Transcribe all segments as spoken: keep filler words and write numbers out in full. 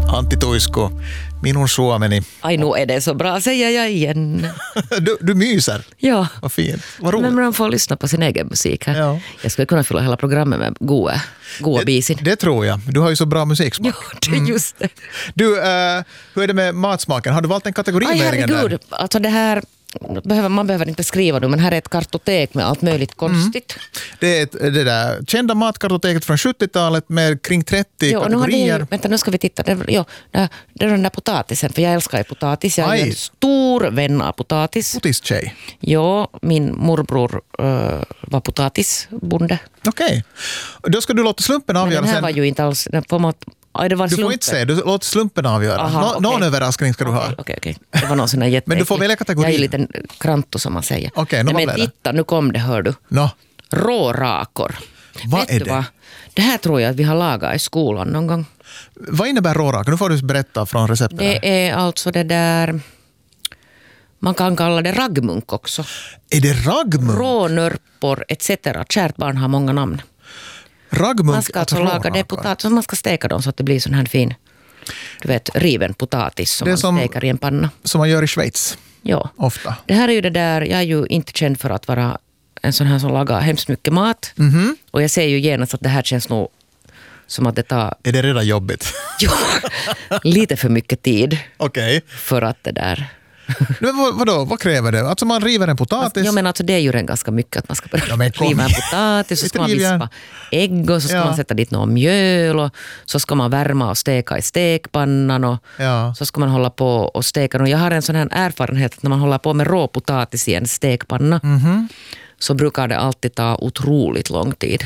Antti Tuisko, minun Suomeni. Ai, nu är det så bra, säger jag igen. du, du myser. Ja. Vad fint. Vad roligt. Men man får lyssna på sin egen musik här. Ja. Jag skulle kunna fylla hela programmet med goa, goa bisin. Det tror jag. Du har ju så bra musiksmak. Ja, det är just det. Du, uh, hur är det med matsmaken? Har du valt en kategori Aj, med ringen herregud. där? Alltså det här... Behöver, man behöver inte skriva nu, men här är ett kartotek med allt möjligt konstigt. Mm. Det är ett, det där kända matkartoteket från sjuttiotalet med kring trettio jo, kategorier. Nu, vänta, nu ska vi titta. Det, jo, det, det är den där potatisen, för jag älskar ju potatis. Jag är Aj. en stor vän av potatis. Potistjej. Ja, min morbror uh, var potatisbonde. Okej. Okay. Då ska du låta slumpen Men avgöra den här sen. var ju inte alls... Den får man, aj, det var Du får slumpen. inte säga, du låter slumpen avgöra. Aha, Nå, okej. Någon överraskning ska du ha. Okej, okej, okej. Det var någon sån här jätteäcklig. Men du får välja kategori. Jag är en liten kranto som man säger. Okej, nå, Nej, vad men blev det? titta, nu kom det, hör du. Nå, Rårakor. vad Vet är du det? vad? Det här tror jag att vi har lagat i skolan någon gång. Vad innebär råraka? Nu får du berätta från receptet. Det är alltså det där... Man kan kalla det raggmunk också. Är det raggmunk? Rånörpor et cetera. Kärt barn har många namn. Raggmunk, Man ska alltså laga det potatis, man ska steka dem så att det blir sån här fin, du vet, riven potatis som Det är man som- stekar i en panna. som man gör i Schweiz Ja. ofta. Det här är ju det där, jag är ju inte känd för att vara en sån här som lagar hemskt mycket mat. Mhm. Och jag ser ju genast att det här känns nog som att det tar Är det redan jobbigt? jo, lite för mycket tid Okej. för att det där... Men vad, vadå? Vad kräver det? Alltså man river en potatis. Jag menar alltså det är ju redan ganska mycket att man ska börja Ja, men kom riva en igen. potatis, så ska man Rivjärn. vispa ägg och så ska Ja. man sätta dit någon mjöl och så ska man värma och steka i stekpannan och Ja. så ska man hålla på och steka. Och jag har en sån här erfarenhet att när man håller på med råpotatis i en stekpanna Mhm. så brukar det alltid ta otroligt lång tid.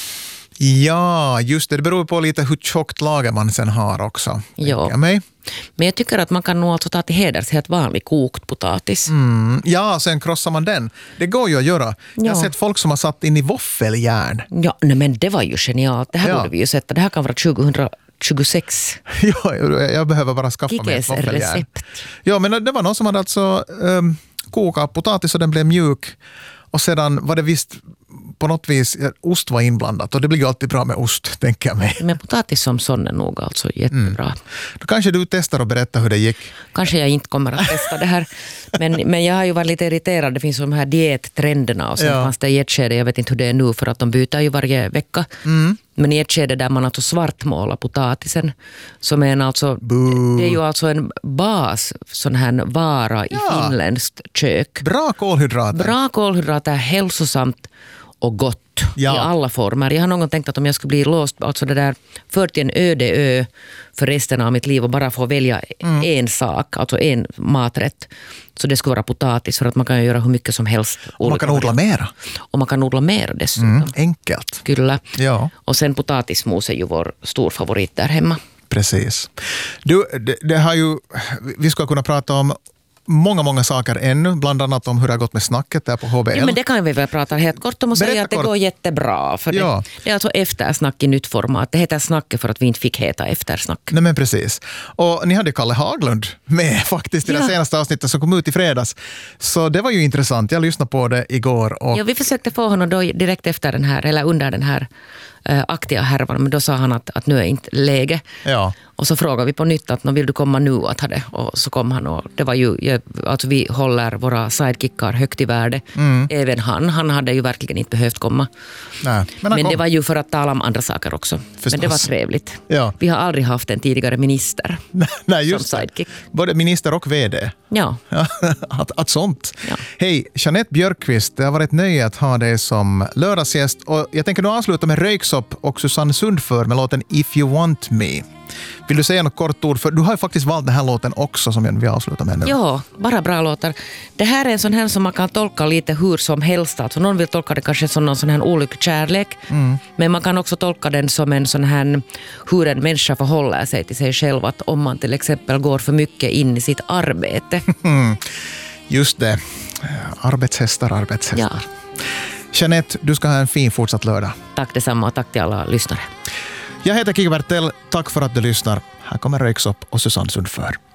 Ja, just det. Det beror på lite hur tjockt lager man sen har också. Ja. tänker jag mig. Men jag tycker att man kan nog alltså ta till heders helt vanlig kokt potatis. Mm. Ja, sen krossar man den. Det går ju att göra. Jag har Ja. sett folk som har satt in i våffeljärn. Ja, nej, men det var ju genialt. Det här Ja. borde vi ju sätta. Det här kan vara tjugohundratjugosex. Ja, jag behöver bara skaffa mig ett Kikes våffeljärn. recept. Ja, men det var någon som hade alltså um, kokat potatis och den blev mjuk. Och sedan var det visst på något vis, ja, ost var inblandat. Och det blir ju alltid bra med ost, tänker jag mig. Men potatis som sån är nog alltså jättebra. Mm. Då kanske du testar och berättar hur det gick. Kanske jag inte kommer att testa det här. Men, men jag har ju varit lite irriterad. Det finns de här diettrenderna och sen Ja. fanns det i ett skede, jag vet inte hur det är nu för att de byter ju varje vecka. Mm. Men i ett skede där man alltså svartmålar potatisen som är en alltså, Boo. det är ju alltså en bas sån här vara i Ja. finländskt kök. Bra kolhydrater. Bra kolhydrater, hälsosamt och gott Ja. i alla former. Jag har någon gång tänkt att om jag skulle bli låst, alltså det där, fört till en öde ö för resten av mitt liv och bara få välja Mm. en sak, alltså en maträtt, så det skulle vara potatis för att man kan ju göra hur mycket som helst. Och man kan odla mera. Och man kan odla mer dessutom. Mm. Enkelt. Kyllä. Ja. Och sen potatismos är ju vår stor favorit där hemma. Precis. Du, det, det har ju, vi ska kunna prata om många, många saker ännu. Bland annat om hur det har gått med snacket där på H B L. Ja, men det kan vi väl prata helt kort om och Berätta säga att det kort. går jättebra. För Ja. det, det är alltså eftersnack i nytt format. Det heter snacket för att vi inte fick heta eftersnack. Nej, men precis. Och ni hade Kalle Haglund med faktiskt i det Ja. senaste avsnittet som kom ut i fredags. Så det var ju intressant. Jag lyssnade på det igår. Och Ja, vi försökte få honom då direkt efter den här, eller under den här äh, aktiga härvan, men då sa han att, att nu är inte läge. ja. Och så frågade vi på nytt att vill du komma nu att ha det? Och så kom han och det var ju, ja, alltså vi håller våra sidekickar högt i värde. Mm. Även han, han hade ju verkligen inte behövt komma. Nej, men Men, han kom. det var ju för att tala om andra saker också. Förstås. Men det var trevligt. Ja. Vi har aldrig haft en tidigare minister Nej, just som det. sidekick. Både minister och vd. Ja. Ja, att, att sånt. Ja. Hej, Jeanette Björkqvist. Det har varit ett nöje att ha dig som lördagsgäst. Och jag tänker nu avsluta med Röyksopp och Susanne Sundför med låten If You Want Me. Vill du säga något kort ord? För du har ju faktiskt valt den här låten också som vi avslutar med nu. Ja, bara bra låtar. Det här är en sån här som man kan tolka lite hur som helst. Alltså någon vill tolka det kanske som någon sån här olyckskärlek. Mm. Men man kan också tolka den som en sån här hur en människa förhåller sig till sig själv. Att om man till exempel går för mycket in i sitt arbete. Mm. Just det. Arbetshästar, arbetshästar. Ja. Jeanette, du ska ha en fin fortsatt lördag. Tack detsamma och tack till alla lyssnare. Jag heter Kiki Bertell. Tack för att du lyssnar. Här kommer Röyksopp och Susanne Sundför.